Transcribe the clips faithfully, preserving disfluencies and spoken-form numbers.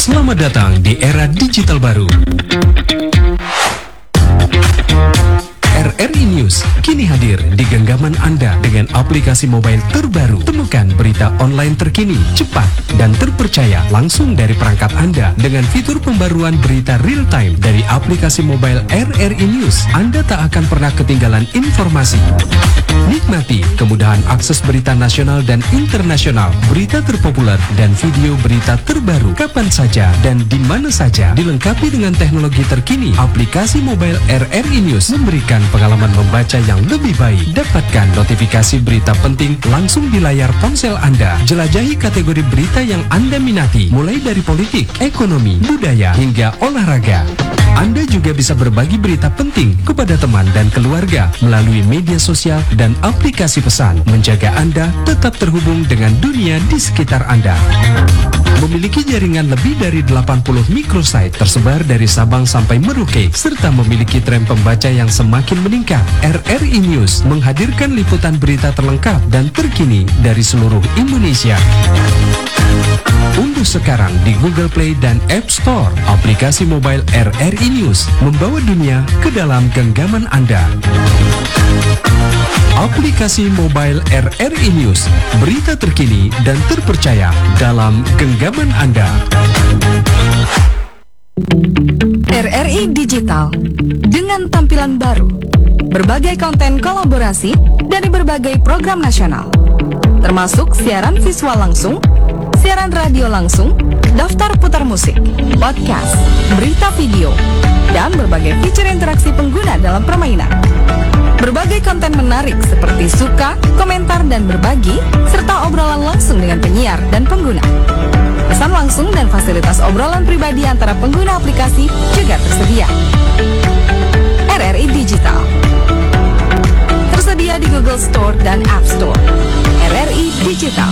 Selamat datang di era digital baru. R R I News kini hadir di genggaman Anda dengan aplikasi mobile terbaru. Temukan berita online terkini, cepat, dan terpercaya langsung dari perangkat Anda dengan fitur pembaruan berita real time dari aplikasi mobile R R I News. Anda tak akan pernah ketinggalan informasi. Nikmati kemudahan akses berita nasional dan internasional, berita terpopuler, dan video berita terbaru kapan saja dan di mana saja. Dilengkapi dengan teknologi terkini, aplikasi mobile R R I News memberikan pengalaman membaca yang lebih baik. Dapatkan notifikasi berita penting langsung di layar ponsel Anda. Jelajahi kategori berita yang Anda minati, mulai dari politik, ekonomi, budaya, hingga olahraga. Anda juga bisa berbagi berita penting kepada teman dan keluarga melalui media sosial dan aplikasi pesan, menjaga Anda tetap terhubung dengan dunia di sekitar Anda. Memiliki jaringan lebih dari delapan puluh microsite tersebar dari Sabang sampai Merauke, serta memiliki tren pembaca yang semakin meningkat. R R I News menghadirkan liputan berita terlengkap dan terkini dari seluruh Indonesia. Unduh sekarang di Google Play dan App Store aplikasi mobile R R I News, membawa dunia ke dalam genggaman Anda. Aplikasi mobile R R I News, berita terkini dan terpercaya dalam genggaman Anda. R R I Digital dengan tampilan baru, berbagai konten kolaborasi dari berbagai program nasional, termasuk siaran visual langsung, siaran radio langsung, daftar putar musik, podcast, berita video, dan berbagai fitur interaksi pengguna dalam permainan. Berbagai konten menarik seperti suka, komentar, dan berbagi, serta obrolan langsung dengan penyiar dan pengguna. Pesan langsung dan fasilitas obrolan pribadi antara pengguna aplikasi juga tersedia. R R I Digital tersedia di Google Store dan App Store. R R I Digital.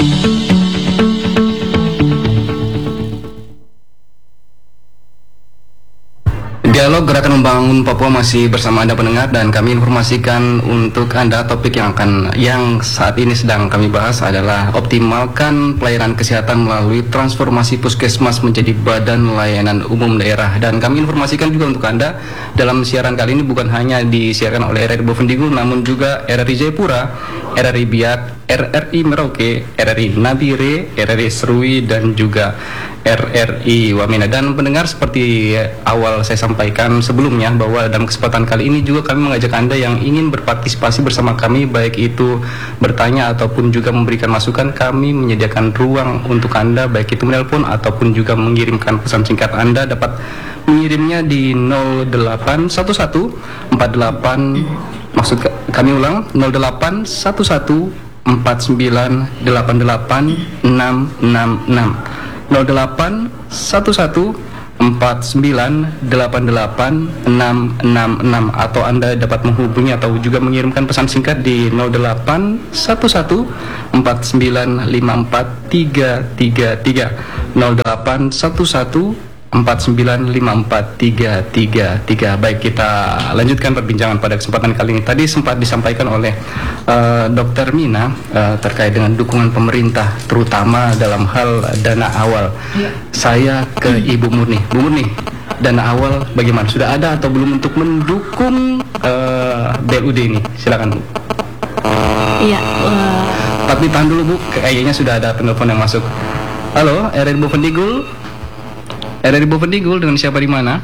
Dialog Gerakan Membangun Papua masih bersama Anda pendengar, dan kami informasikan untuk Anda topik yang akan yang saat ini sedang kami bahas adalah optimalkan pelayanan kesehatan melalui transformasi puskesmas menjadi badan layanan umum daerah. Dan kami informasikan juga untuk Anda dalam siaran kali ini bukan hanya disiarkan oleh R R I Bovendigul, namun juga R R I Jayapura, R R I Biak, R R I Merauke, R R I Nabire, R R I Serui, dan juga R R I Wamena. Dan pendengar, seperti awal saya sampaikan sebelumnya bahwa dalam kesempatan kali ini juga kami mengajak Anda yang ingin berpartisipasi bersama kami, baik itu bertanya ataupun juga memberikan masukan. Kami menyediakan ruang untuk Anda, baik itu menelpon ataupun juga mengirimkan pesan singkat. Anda dapat mengirimnya di nol delapan satu satu empat delapan, maksud kami ulang, nol delapan satu satu empat sembilan delapan delapan enam enam enam, nol delapan satu satu empat sembilan delapan delapan enam enam enam, atau Anda dapat menghubungi atau juga mengirimkan pesan singkat di nol delapan satu satu empat sembilan lima empat tiga tiga tiga, nol delapan satu satu empat sembilan lima empat tiga tiga tiga. Baik, kita lanjutkan perbincangan pada kesempatan kali ini. Tadi sempat disampaikan oleh uh, Dokter Mina uh, terkait dengan dukungan pemerintah, terutama dalam hal dana awal. Ya. Saya ke Ibu Murni. Bu Murni, dana awal bagaimana? Sudah ada atau belum untuk mendukung uh, B L U D ini? Silakan, Bu. Iya. Uh... Tapi tahan dulu, Bu. Kayaknya sudah ada penelpon yang masuk. Halo, R R I Bovendigul. R R I Bovendigul, dengan siapa di mana?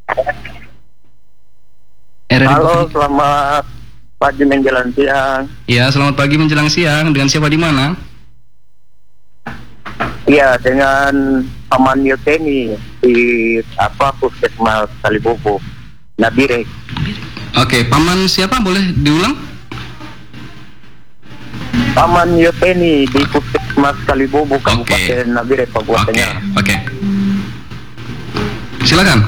R R I Halo, selamat pagi menjelang siang. Ya, selamat pagi menjelang siang. Dengan siapa di mana? Iya, dengan Paman Yuteni di apa Puskesmas Kalibobo, Nabire. Oke, Paman siapa? Boleh diulang? Paman Yuteni di Puskesmas Kalibobo, Kabupaten Nabire, Papua Tengah. Oke. Silakan.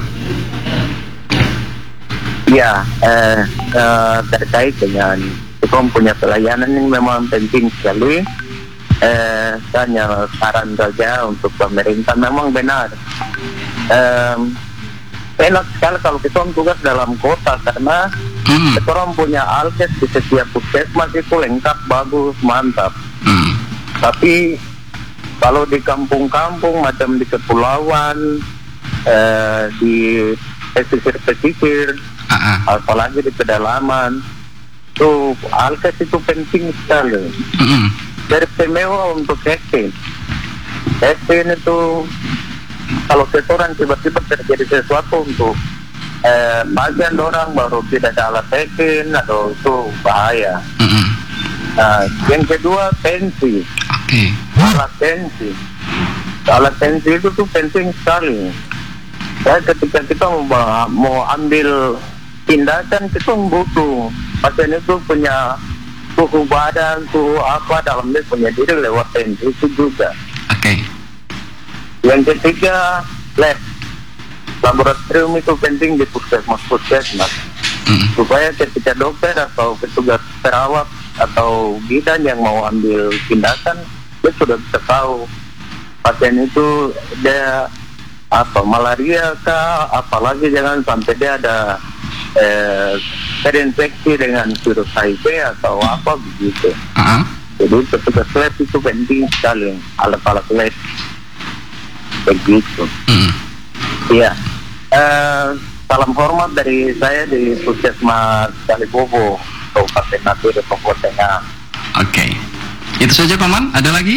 Ya, eh, eh, terkait dengan kita punya pelayanan yang memang penting sekali. Eh, hanya saran saja untuk pemerintah, memang benar. Eh, enak sekali kalau kita tugas dalam kota, karena hmm. kita orang punya alkes di setiap puskesmas itu lengkap, bagus, mantap. Hmm. Tapi Kalau di kampung-kampung macam di kepulauan, eh, di pesisir-pesisir, uh-uh. apalagi di pedalaman, tuh alkes itu penting sekali. Mm-hmm. Beristimewa untuk testing. Testing itu kalau seseorang tiba-tiba terjadi sesuatu untuk eh, bagian orang baru tidak ada alat testing atau itu bahaya. Mm-hmm. Nah, yang kedua tensi. Oke. Okay. Alat tensi. Alat tensi itu tuh penting sekali. Ya, ketika kita mau, mau ambil tindakan kita butuh pasien itu punya suhu badan, suhu apa dalam dia punya diri lewat tensi itu juga. Oke. Okay. Yang ketiga lab, laboratorium itu penting di puskesmas puskesmas mm. supaya ketika dokter atau petugas perawat atau bidan yang mau ambil tindakan dia sudah bisa tahu pasien itu dia apa malaria kah, apalagi jangan sampai dia ada eh, terinfeksi dengan virus H I V atau apa begitu. Uh-huh. Jadi petugas lab itu penting sekali, alat-alat lab begitu. Iya. Mm. Eh, salam hormat dari saya di Puskesmas Kalibobo, Kabupaten Nature, Papua Tengah. Oke. Okay. Itu saja Paman. Ada lagi?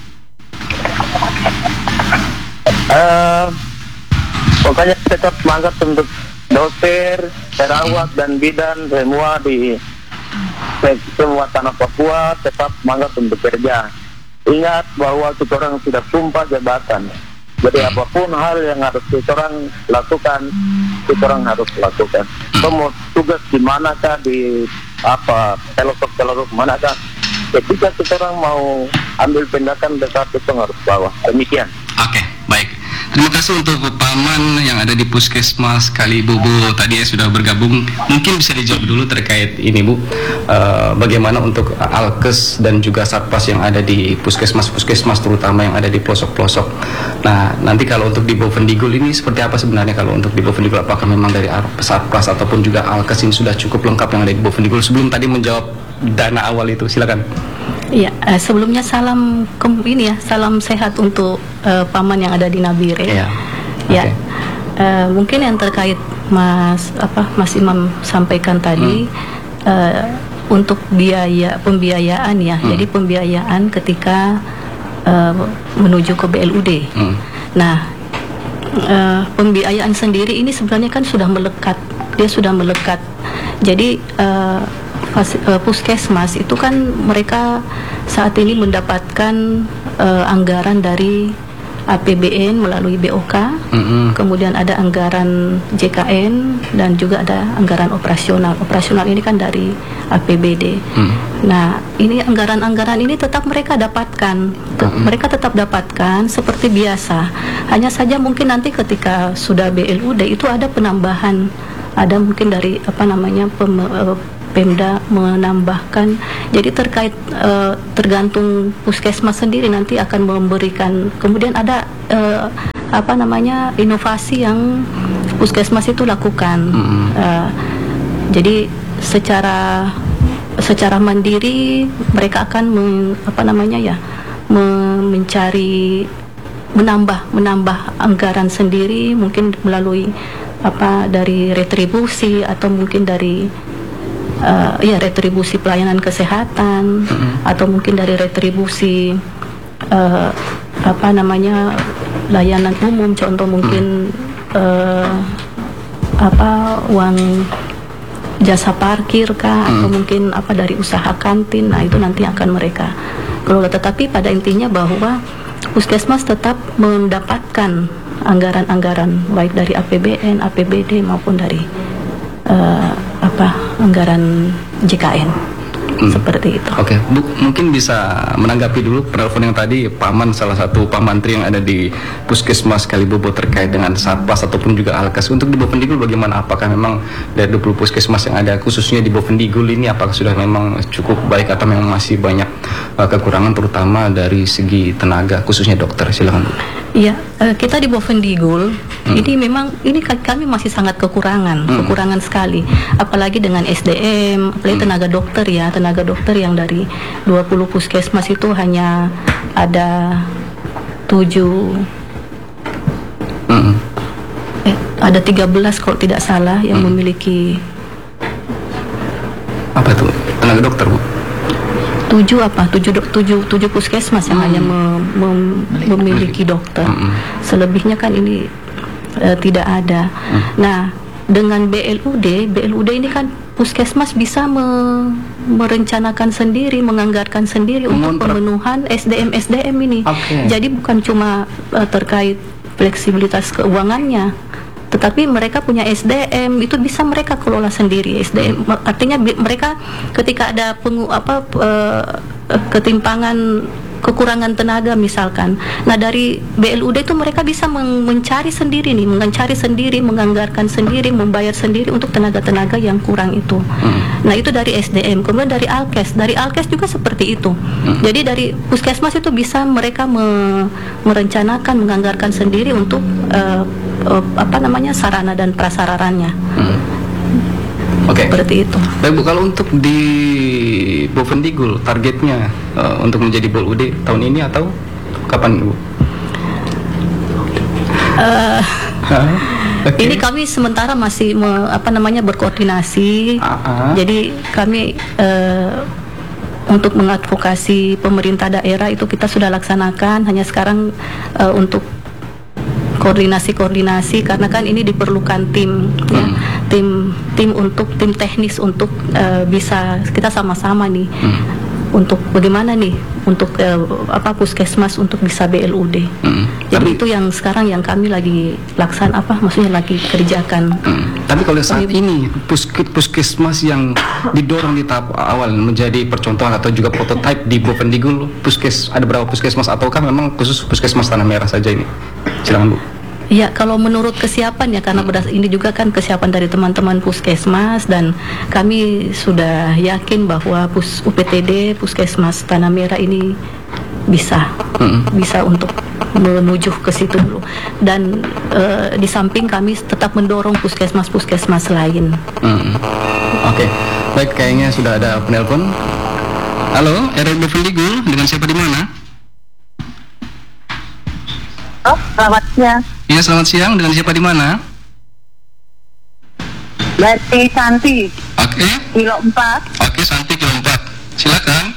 Uh, pokoknya tetap semangat untuk dokter, perawat dan bidan semua di semua tanah Papua tetap semangat untuk kerja. Ingat bahwa kita orang sudah sumpah jabatan. Jadi apapun hal yang harus kita orang lakukan, kita orang harus lakukan. Semua tugas di manakah, di apa pelosok-pelosok manakah, ketika kita orang mau ambil tindakan dekat itu harus bawa. Demikian. Oke, okay, baik. Terima kasih untuk Paman yang ada di Puskesmas Kalibobo tadi ya sudah bergabung. Mungkin bisa dijawab dulu terkait ini Bu, uh, bagaimana untuk alkes dan juga satpas yang ada di puskesmas-puskesmas terutama yang ada di pelosok-pelosok. Nah, nanti kalau untuk di Bovendigul ini seperti apa sebenarnya kalau untuk di Bovendigul, apakah memang dari satpas ataupun juga alkes ini sudah cukup lengkap yang ada di Bovendigul? Sebelum tadi menjawab dana awal itu, silakan. Iya, eh, sebelumnya salam ke- ini ya, salam sehat untuk uh, Paman yang ada di Nabire. Iya. Ya, Okay. uh, mungkin yang terkait Mas apa Mas Imam sampaikan tadi hmm. uh, untuk biaya pembiayaan ya, hmm. jadi pembiayaan ketika uh, menuju ke B L U D. Hmm. Nah, uh, pembiayaan sendiri ini sebenarnya kan sudah melekat, dia sudah melekat. Jadi uh, puskesmas itu kan mereka saat ini mendapatkan uh, anggaran dari A P B N melalui B O K, mm-hmm. kemudian ada anggaran J K N dan juga ada anggaran operasional. Operasional ini kan dari A P B D. Mm. Nah, ini anggaran-anggaran ini tetap mereka dapatkan, mm-hmm. mereka tetap dapatkan seperti biasa. Hanya saja mungkin nanti ketika sudah B L U D itu ada penambahan, ada mungkin dari apa namanya pem, uh, Pemda menambahkan. Jadi terkait uh, tergantung puskesmas sendiri nanti akan memberikan. Kemudian ada uh, apa namanya inovasi yang puskesmas itu lakukan. Mm-hmm. Uh, jadi secara secara mandiri mereka akan men, apa namanya ya men, mencari menambah menambah anggaran sendiri, mungkin melalui apa dari retribusi atau mungkin dari Uh, ya retribusi pelayanan kesehatan, mm-hmm. atau mungkin dari retribusi uh, apa namanya layanan umum, contoh mungkin mm-hmm. uh, apa uang jasa parkir kah, mm-hmm. atau mungkin apa dari usaha kantin. Nah itu nanti akan mereka kelola, tetapi pada intinya bahwa puskesmas tetap mendapatkan anggaran-anggaran baik dari A P B N, A P B D maupun dari uh, apa anggaran J K N. Hmm. Seperti itu. Oke, okay. Bu, mungkin bisa menanggapi dulu penelpon yang tadi Paman, salah satu pamantri yang ada di Puskesmas Kalibobo terkait dengan satpas ataupun juga alkes. Untuk di Bovendigul bagaimana? Apakah memang dari dua puluh puskesmas yang ada khususnya di Bovendigul ini apakah sudah memang cukup baik atau memang masih banyak uh, kekurangan terutama dari segi tenaga khususnya dokter? Silakan Bu. Iya, uh, kita di Bovendigul hmm. ini memang ini kami masih sangat kekurangan, hmm. kekurangan sekali. Apalagi dengan S D M, apalagi hmm. tenaga dokter ya, tenaga dokter yang dari dua puluh puskesmas itu hanya ada tujuh Mm-mm. eh, ada tiga belas kalau tidak salah yang Mm. memiliki Apa itu? Tenaga dokter, Bu? tujuh apa tujuh dok tujuh tujuh puskesmas yang hanya mem- mem- memiliki dokter. Mm-mm. Selebihnya kan ini eh, tidak ada. Nah, dengan B L U D, B L U D ini kan puskesmas bisa me- merencanakan sendiri, menganggarkan sendiri untuk Mengontrak. pemenuhan S D M S D M ini. Oke. Jadi bukan cuma eh, terkait fleksibilitas keuangannya, tetapi mereka punya S D M, itu bisa mereka kelola sendiri. S D M artinya bi- mereka ketika ada pengu, apa eh, eh, ketimpangan, kekurangan tenaga misalkan. Nah, dari B L U D itu mereka bisa men- mencari sendiri nih, mencari sendiri, menganggarkan sendiri, membayar sendiri untuk tenaga-tenaga yang kurang itu. Nah, itu dari S D M. Kemudian dari Alkes, dari Alkes juga seperti itu. Jadi dari puskesmas itu bisa mereka me- merencanakan, menganggarkan sendiri untuk eh, eh, apa namanya sarana dan prasarannya. Oke. Seperti itu. Baik, Bu, kalau untuk di Bovendigul targetnya eh, untuk menjadi B L U D tahun ini atau kapan, Bu? Eh, Hah? Oke. Ini kami sementara masih me- apa namanya berkoordinasi. Ah, ah. Jadi kami eh, untuk mengadvokasi pemerintah daerah itu kita sudah laksanakan. Hanya sekarang eh, untuk koordinasi-koordinasi karena kan ini diperlukan tim, ya, tim tim untuk tim teknis untuk eh, bisa kita sama-sama nih untuk bagaimana nih untuk eh, apa puskesmas untuk bisa B L U D. Hmm. Jadi Tapi- itu yang sekarang yang kami lagi laksan apa maksudnya lagi kerjakan. Hmm. Tapi kalau saat ini puske- puskesmas yang didorong di tahap awal menjadi percontohan atau juga prototipe di Bovendigul, puskes ada berapa puskesmas ataukah memang khusus puskesmas Tanah Merah saja ini? Silakan, Bu. Ya, kalau menurut kesiapan ya, karena berdas ini juga kan kesiapan dari teman-teman puskesmas dan kami sudah yakin bahwa pus U P T D Puskesmas Tanah Merah ini bisa bisa untuk menuju ke situ dulu. Dan eh, di samping kami tetap mendorong puskesmas-puskesmas lain. Hmm. Oke, baik, kayaknya sudah ada penelpon. Halo, R R Bovendigul, dengan siapa di mana? Oh, selamat siang. Iya, selamat siang, dengan siapa di mana? Berarti Santi, Oke, kilo empat. oke, Santi kilo empat. Silakan.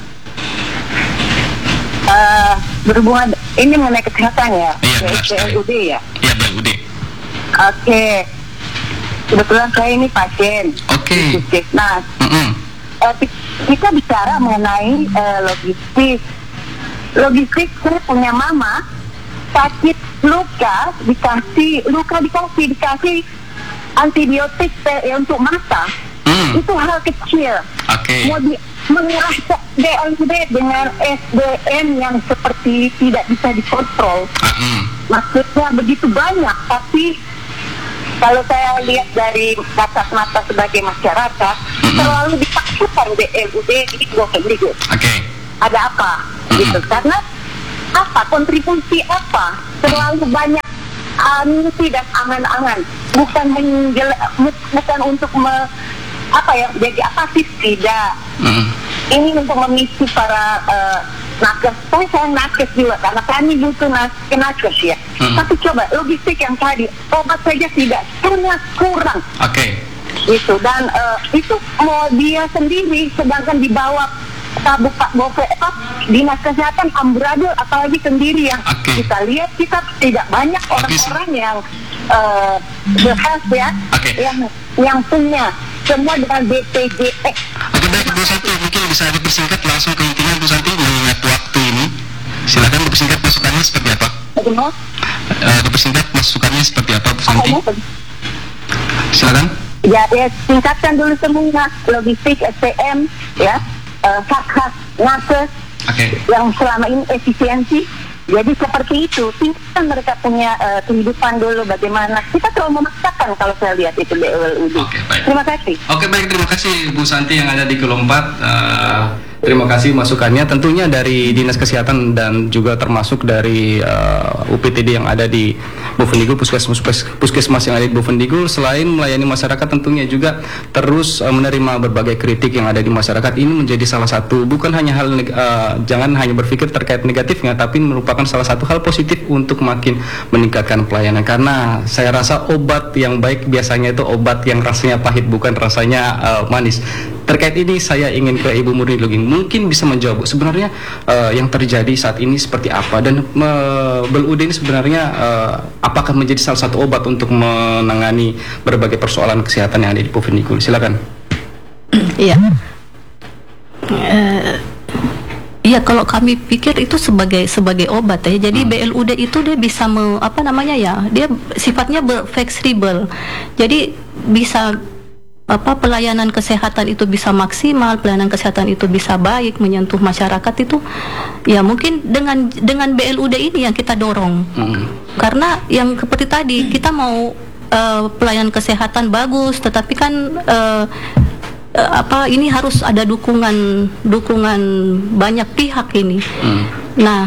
Eh, berhubungan, ini mengenai kesehatan ya? Iya, benar B sekali. L U D ya? Iya, B L U D. Oke. Kebetulan saya ini pasien. Oke. di Puskesmas. Mm-mm. Eh, pi- kita bicara mengenai eh, logistik. Logistik, saya punya mama sakit luka, dikasih luka dikasih dikasih antibiotik eh, untuk mata. Hmm. Itu hal kecil. Oke. Mau di menguras B L U D dengan S D M yang seperti tidak bisa dikontrol. Mm. Maksudnya begitu banyak, tapi kalau saya lihat dari kasat mata sebagai masyarakat, terlalu dipaksakan B L U D di Bovendigul. Oke. Ada apa? Gitu. Karena apa? Kontribusi apa? Terlalu banyak anti dan angan-angan. Bukan menjele, bu- bukan untuk me, apa ya? Jadi apatis, tidak. Mm. Ini untuk memicu para uh, nakes. Saya sayang nakes juga karena kami butuh nas nakes ya. Hmm. Tapi coba logistik yang tadi, obat saja tidak, sangat kurang. Oke. Gitu. Dan uh, itu mau dia sendiri, sedangkan di bawah Kabupaten Bove, apa, dinas kesehatan amburadul, apalagi sendiri yang Oke. kita lihat kita tidak banyak orang-orang yang uh, berhas ya, Oke. yang yang punya semua dengan B P J S. Oke, baik, Bu Santi, mungkin bisa dipersingkat langsung ke intinya, Bu Santi, mengingat waktu ini. Silakan dipersingkat masukannya seperti apa? Bagaimana? Eh, dipersingkat masukannya seperti apa, Bu Santi? Silakan. Ya, ya, tingkatkan dulu semua logistik, S P M, ya, uh, Fakhas, nakes, Oke. yang selama ini efisiensi. Jadi seperti itu, tingkatkan mereka punya uh, kehidupan dulu bagaimana. Kita terlalu memaksakan kalau saya lihat itu B L U D. Oke, baik. Terima kasih. Oke, baik, terima kasih Bu Santi yang ada di Kilo empat. Eh, Terima kasih masukannya. Tentunya dari Dinas Kesehatan dan juga termasuk dari uh, U P T D yang ada di Bovendigul, puskesmas, puskesmas yang ada di Bovendigul, selain melayani masyarakat tentunya juga terus uh, menerima berbagai kritik yang ada di masyarakat. Ini menjadi salah satu, bukan hanya hal uh, jangan hanya berpikir terkait negatifnya, tapi merupakan salah satu hal positif untuk makin meningkatkan pelayanan. Karena saya rasa obat yang baik biasanya itu obat yang rasanya pahit, bukan rasanya uh, manis. Terkait ini saya ingin ke Ibu Murni Luging, mungkin bisa menjawab sebenarnya uh, yang terjadi saat ini seperti apa, dan uh, B L U D ini sebenarnya uh, apakah menjadi salah satu obat untuk menangani berbagai persoalan kesehatan yang ada di Bovendigul. Silakan. Iya. Uh, Iya, kalau kami pikir itu sebagai sebagai obat ya. Jadi hmm. B L U D itu dia bisa me, apa namanya ya? Dia sifatnya fleksibel. Jadi bisa apa pelayanan kesehatan itu bisa maksimal, pelayanan kesehatan itu bisa baik, menyentuh masyarakat itu ya mungkin dengan dengan B L U D ini yang kita dorong. Hmm. Karena yang seperti tadi kita mau uh, pelayanan kesehatan bagus, tetapi kan uh, uh, apa ini harus ada dukungan dukungan banyak pihak ini. Hmm. Nah,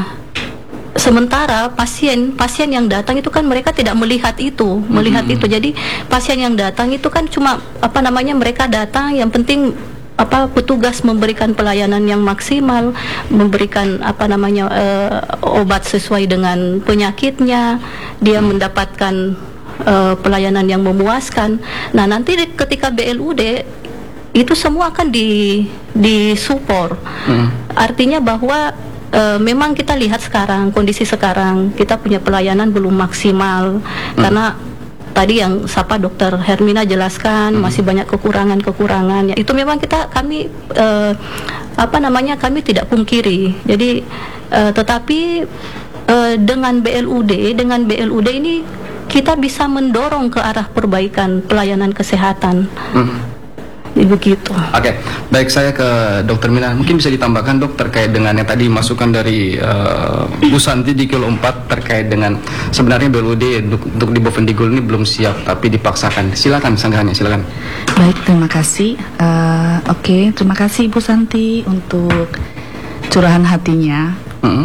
sementara pasien pasien yang datang itu kan mereka tidak melihat itu melihat hmm. itu jadi pasien yang datang itu kan cuma apa namanya mereka datang yang penting apa petugas memberikan pelayanan yang maksimal, memberikan apa namanya uh, obat sesuai dengan penyakitnya, dia hmm. mendapatkan uh, pelayanan yang memuaskan. Nah, nanti ketika B L U D itu semua akan di di support. Hmm. Artinya bahwa Uh, memang kita lihat sekarang kondisi sekarang kita punya pelayanan belum maksimal hmm. karena tadi yang Sapa Dokter Hermina jelaskan hmm. masih banyak kekurangan-kekurangan ya, itu memang kita kami uh, apa namanya kami tidak pungkiri. Jadi uh, tetapi uh, dengan B L U D dengan B L U D ini kita bisa mendorong ke arah perbaikan pelayanan kesehatan. hmm. Begitu. Oke, okay. Baik, saya ke Dokter Mina. Mungkin bisa ditambahkan dok terkait dengan yang tadi masukan dari uh, Bu Santi di Kilo empat terkait dengan sebenarnya B L U D untuk, untuk di Bovendigul ini belum siap tapi dipaksakan. Silakan sanggahannya, silakan. Baik, terima kasih. Uh, Oke, okay. terima kasih Bu Santi untuk curahan hatinya. Mm-hmm.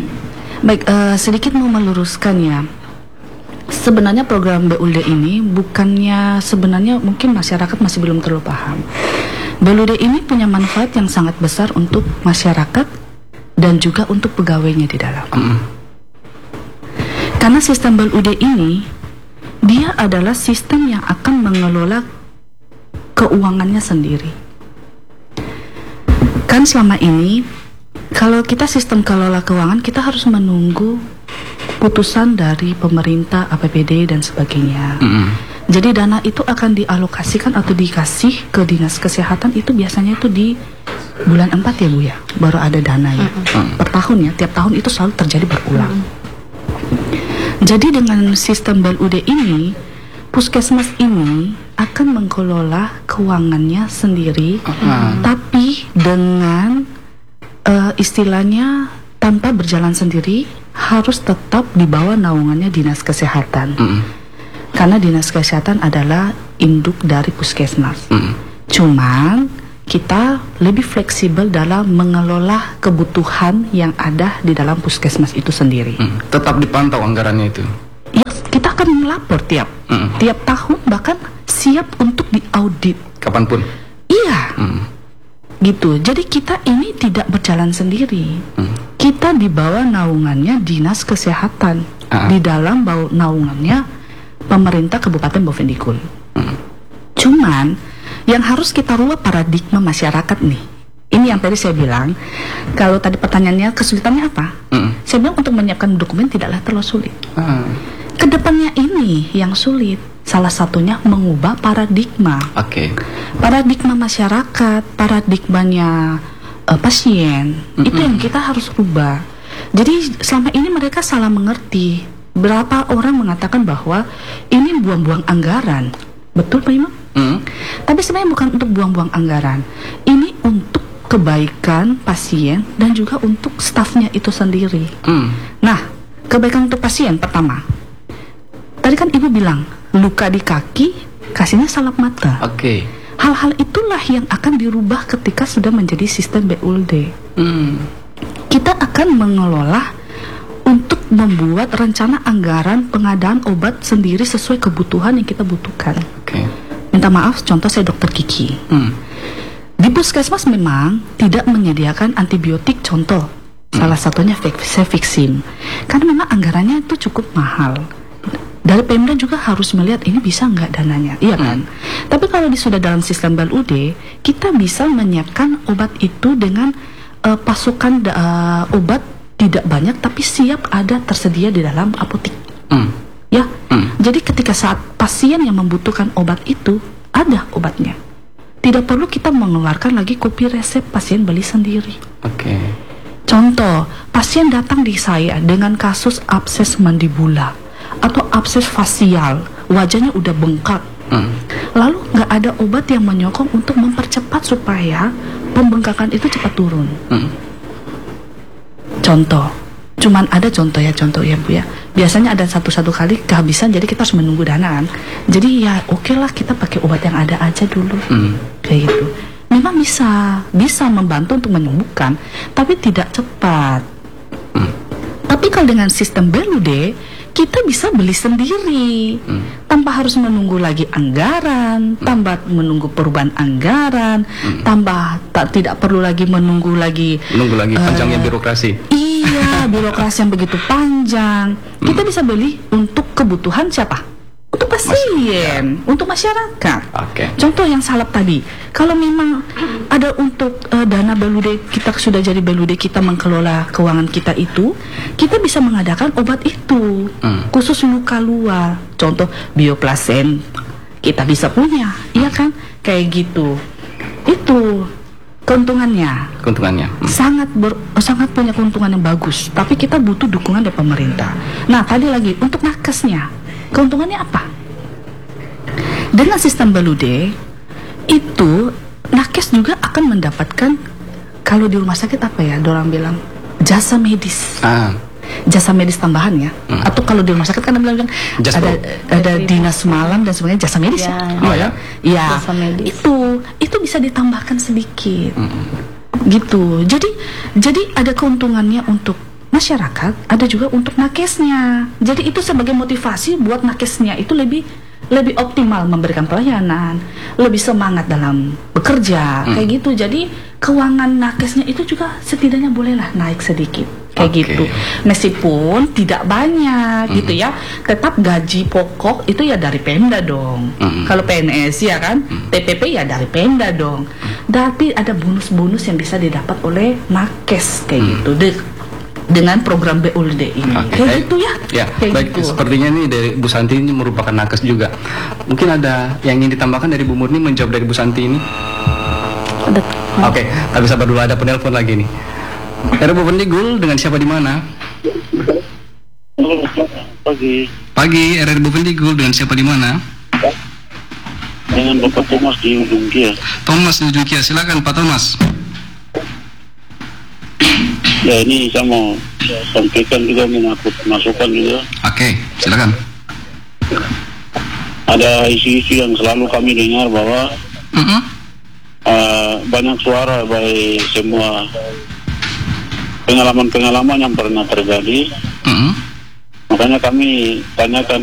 Baik, uh, sedikit mau meluruskan ya. Sebenarnya program B L U D ini bukannya sebenarnya mungkin masyarakat masih belum terlalu paham. B L U D ini punya manfaat yang sangat besar untuk masyarakat dan juga untuk pegawainya di dalam. Mm. Karena sistem B L U D ini dia adalah sistem yang akan mengelola keuangannya sendiri. Kan selama ini kalau kita sistem kelola keuangan kita harus menunggu putusan dari pemerintah, A P B D dan sebagainya. Mm-hmm. Jadi dana itu akan dialokasikan atau dikasih ke Dinas Kesehatan itu biasanya itu di bulan empat ya Bu ya, baru ada dana ya. Mm-hmm. Per tahun ya, tiap tahun itu selalu terjadi berulang. Mm-hmm. Jadi dengan sistem B L U D ini, puskesmas ini akan mengelola keuangannya sendiri, mm-hmm. tapi dengan uh, istilahnya tanpa berjalan sendiri, harus tetap di bawah naungannya Dinas Kesehatan. Mm. Karena Dinas Kesehatan adalah induk dari puskesmas. Mm. Cuman kita lebih fleksibel dalam mengelola kebutuhan yang ada di dalam puskesmas itu sendiri. Mm. Tetap dipantau anggarannya itu. Ya, kita akan melapor tiap mm. tiap tahun, bahkan siap untuk diaudit kapanpun. Iya. Mm. Gitu. Jadi kita ini tidak berjalan sendiri. Hmm. Kita di bawah naungannya Dinas Kesehatan, uh-huh. di dalam bawah naungannya pemerintah Kabupaten Bovendigul. Hmm. Cuman yang harus kita rubah paradigma masyarakat nih. Ini yang tadi saya bilang, kalau tadi pertanyaannya kesulitannya apa? Hmm. Saya bilang untuk menyiapkan dokumen tidaklah terlalu sulit. Uh-huh. Kedepannya ini yang sulit. Salah satunya mengubah paradigma. Oke. Okay. Paradigma masyarakat, paradigmanya uh, pasien, mm-hmm. itu yang kita harus rubah. Jadi selama ini mereka salah mengerti. Berapa orang mengatakan bahwa ini buang-buang anggaran. Betul Pak Imam? Mm. Tapi sebenarnya bukan untuk buang-buang anggaran. Ini untuk kebaikan pasien dan juga untuk stafnya itu sendiri. Mm. Nah, kebaikan untuk pasien pertama. Tadi kan Ibu bilang luka di kaki, kasihnya salep mata. Oke. Okay. hal-hal itulah yang akan dirubah ketika sudah menjadi sistem B U L D. Hmm. Kita akan mengelola untuk membuat rencana anggaran pengadaan obat sendiri sesuai kebutuhan yang kita butuhkan. Okay. Minta maaf, contoh saya dokter Kiki. Hmm. Di puskesmas memang tidak menyediakan antibiotik, contoh. Hmm. Salah satunya Cefixim. Karena memang anggarannya itu cukup mahal. Dari Pemda juga harus melihat ini bisa nggak dananya, iya kan? Hmm. Tapi kalau di, sudah dalam sistem B U L D, kita bisa menyiapkan obat itu dengan uh, pasukan uh, obat tidak banyak, tapi siap ada tersedia di dalam apotek. Hmm. Ya, hmm. Jadi ketika saat pasien yang membutuhkan obat itu ada obatnya, tidak perlu kita mengeluarkan lagi kopi resep, pasien beli sendiri. Oke. Okay. Contoh, pasien datang di saya dengan kasus abses mandibula atau abses fasial, wajahnya udah bengkak, hmm. lalu nggak ada obat yang menyokong untuk mempercepat supaya pembengkakan itu cepat turun. Hmm. Contoh, cuman ada contoh ya, contoh ya Bu ya. Biasanya ada satu-satu kali kehabisan, jadi kita harus menunggu dana kan. Jadi ya oke lah, kita pakai obat yang ada aja dulu, hmm. kayak gitu. Memang bisa, bisa membantu untuk menyembuhkan, tapi tidak cepat. Hmm. Tapi kalau dengan sistem B U L D, kita bisa beli sendiri, hmm. tanpa harus menunggu lagi anggaran, hmm. tanpa menunggu perubahan anggaran, hmm. tambah tak tidak perlu lagi menunggu lagi menunggu lagi uh, panjangnya birokrasi. Iya, birokrasi yang begitu panjang. Hmm. Kita bisa beli untuk kebutuhan siapa? Untuk pasien, Mas, untuk masyarakat. Okay. Contoh yang salep tadi, kalau memang ada untuk uh, dana B U L D, kita sudah jadi B U L D, kita mengelola keuangan kita itu, kita bisa mengadakan obat itu hmm. khusus luka luar. Contoh Bioplasen, kita bisa punya, iya kan? Kayak gitu. Itu keuntungannya. Keuntungannya. Hmm. Sangat ber, sangat punya keuntungan yang bagus. Tapi kita butuh dukungan dari pemerintah. Nah, tadi lagi untuk nakesnya, keuntungannya apa? Dengan sistem B U L D itu nakes juga akan mendapatkan, kalau di rumah sakit apa ya, dorang bilang jasa medis. Ah. Jasa medis tambahan ya. Hmm. Atau kalau di rumah sakit kan bilang Just ada ada dinas malam dan sebagainya, jasa medis ya. Ya. Oh ya. Ya. Jasa medis. Itu itu bisa ditambahkan sedikit. Hmm. Gitu. Jadi jadi ada keuntungannya untuk masyarakat, ada juga untuk nakesnya. Jadi itu sebagai motivasi buat nakesnya itu lebih lebih optimal memberikan pelayanan, lebih semangat dalam bekerja, hmm. kayak gitu. Jadi keuangan nakesnya itu juga setidaknya bolehlah naik sedikit, kayak okay. gitu. Meskipun tidak banyak, hmm. gitu ya. Tetap gaji pokok itu ya dari Pemda dong. Hmm. Kalau P N S ya kan, hmm. T P P ya dari Pemda dong. Hmm. Tapi ada bonus-bonus yang bisa didapat oleh nakes, kayak hmm. gitu. De- dengan program B U L D ini. Okay. Kayak gitu ya. Ya, kayak baik gitu. Sepertinya nih dari Bu Santi ini merupakan nakes juga. Mungkin ada yang ingin ditambahkan dari Bu Murni menjawab dari Bu Santi ini? Ada. Oke, okay, tapi sabar dulu, ada penelpon lagi nih. R R Bu Pendigul, dengan siapa di mana? Pagi. Pagi, R R Bu Pendigul, dengan siapa di mana? Dengan Bapak Thomas di Ujung Kia. Thomas di Ujung Kia, silakan Pak Thomas. Ya, ini saya mau sampaikan juga, menakut masukan juga. Oke, silakan. Ada isu-isu yang selalu kami dengar bahwa uh-huh. uh, banyak suara baik semua pengalaman-pengalaman yang pernah terjadi. Uh-huh. Makanya kami tanyakan